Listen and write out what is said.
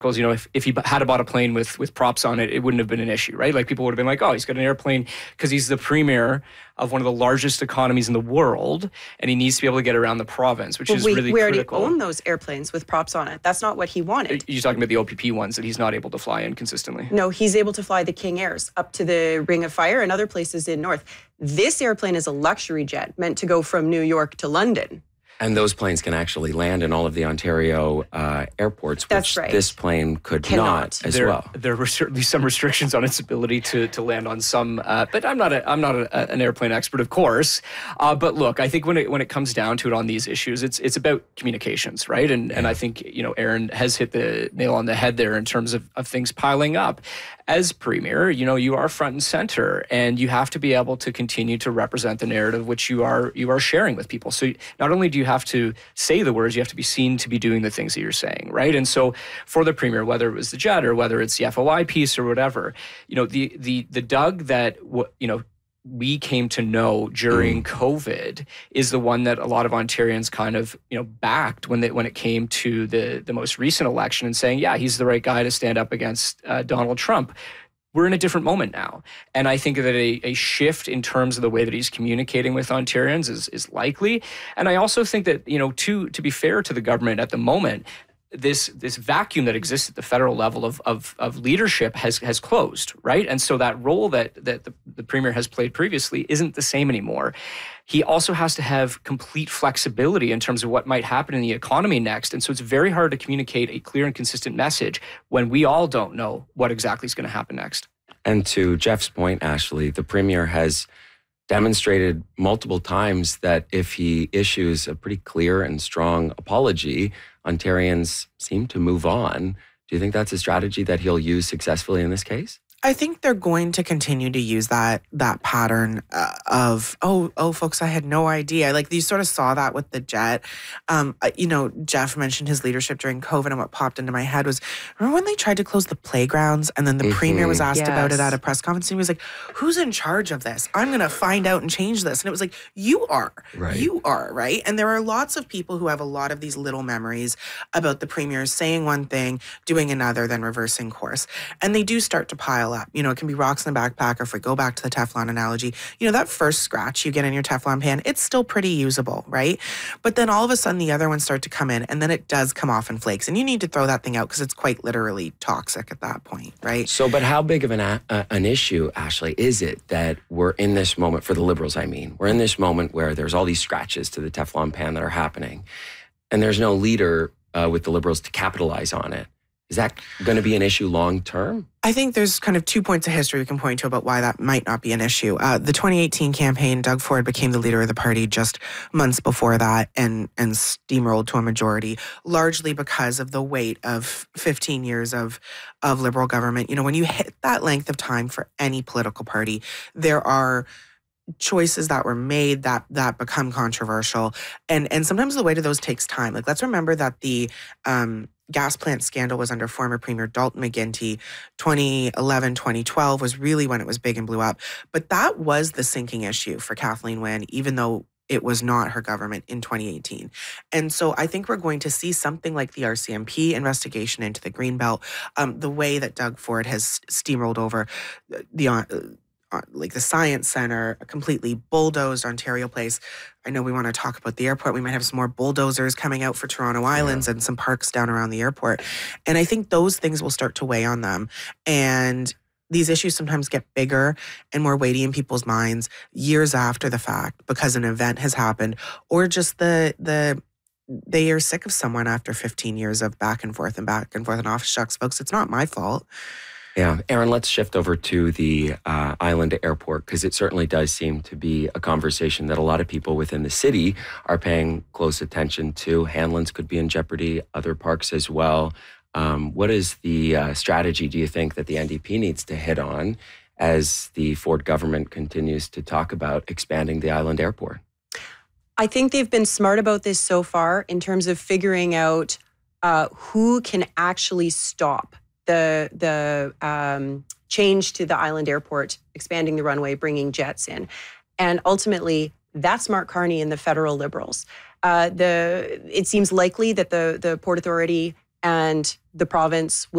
you know, if he had bought a plane with props on it, it wouldn't have been an issue, right? Like people would have been like, oh, he's got an airplane because he's the premier of one of the largest economies in the world, and he needs to be able to get around the province, which is really we already critical. own those airplanes with props on it. That's not what he wanted. You're talking about the OPP ones that he's not able to fly in consistently? No, he's able to fly the King Airs up to the Ring of Fire and other places in North. This airplane is a luxury jet meant to go from New York to London. And those planes can actually land in all of the Ontario airports, which this plane cannot as well. There were certainly some restrictions on its ability to land on some, but I'm not an airplane expert, of course. But look, I think when it comes down to it on these issues, it's about communications, right? And I think, you know, Aaron has hit the nail on the head there in terms of things piling up. As premier, you know, you are front and center, and you have to be able to continue to represent the narrative which you are sharing with people. So not only do you have to say the words, you have to be seen to be doing the things that you're saying, right? And so for the premier, whether it was the jet or whether it's the FOI piece or whatever, you know, the Doug that you know we came to know during COVID is the one that a lot of Ontarians kind of, you know, backed when it came to the most recent election and saying, yeah, he's the right guy to stand up against Donald Trump. We're in a different moment now. And I think that a shift in terms of the way that he's communicating with Ontarians is likely. And I also think that, you know, to be fair to the government at the moment, this vacuum that exists at the federal level of leadership has closed, right? And so that role that the premier has played previously isn't the same anymore. He also has to have complete flexibility in terms of what might happen in the economy next. And so it's very hard to communicate a clear and consistent message when we all don't know what exactly is going to happen next. And to Jeff's point, Ashley, the premier has demonstrated multiple times that if he issues a pretty clear and strong apology, Ontarians seem to move on. Do you think that's a strategy that he'll use successfully in this case? I think they're going to continue to use that pattern of, folks, I had no idea. Like, you sort of saw that with the jet. You know, Jeff mentioned his leadership during COVID, and what popped into my head was, remember when they tried to close the playgrounds and then the premier was asked about it at a press conference, and he was like, who's in charge of this? I'm going to find out and change this. And it was like, you are. Right. You are, right? And there are lots of people who have a lot of these little memories about the premier saying one thing, doing another, then reversing course. And they do start to pile up. You know, it can be rocks in the backpack, or if we go back to the Teflon analogy, you know, that first scratch you get in your Teflon pan, it's still pretty usable, right? But then all of a sudden the other ones start to come in, and then it does come off in flakes. And you need to throw that thing out because it's quite literally toxic at that point, right? So, but how big of an issue, Ashley, is it that we're in this moment, for the Liberals, I mean, we're in this moment where there's all these scratches to the Teflon pan that are happening, and there's no leader with the Liberals to capitalize on it? Is that going to be an issue long term? I think there's kind of 2 points of history we can point to about why that might not be an issue. The 2018 campaign, Doug Ford became the leader of the party just months before that and steamrolled to a majority, largely because of the weight of 15 years of Liberal government. You know, when you hit that length of time for any political party, there are choices that were made that become controversial. And sometimes the weight of those takes time. Like, let's remember that the gas plant scandal was under former Premier Dalton McGuinty. 2011, 2012 was really when it was big and blew up. But that was the sinking issue for Kathleen Wynne, even though it was not her government in 2018. And so I think we're going to see something like the RCMP investigation into the Greenbelt, the way that Doug Ford has steamrolled over like the Science Centre, completely bulldozed Ontario Place. I know we want to talk about the airport. We might have some more bulldozers coming out for Toronto Islands and some parks down around the airport. And I think those things will start to weigh on them. And these issues sometimes get bigger and more weighty in people's minds years after the fact because an event has happened, or just they are sick of someone after 15 years of back and forth. And off. Shucks, folks, it's not my fault. Yeah. Aaron, let's shift over to the Island Airport, because it certainly does seem to be a conversation that a lot of people within the city are paying close attention to. Hanlan's could be in jeopardy, other parks as well. What is the strategy, do you think, that the NDP needs to hit on as the Ford government continues to talk about expanding the Island Airport? I think they've been smart about this so far in terms of figuring out who can actually stop the change to the Island Airport, expanding the runway, bringing jets in. And ultimately, that's Mark Carney and the federal Liberals. It seems likely that the Port Authority and the province will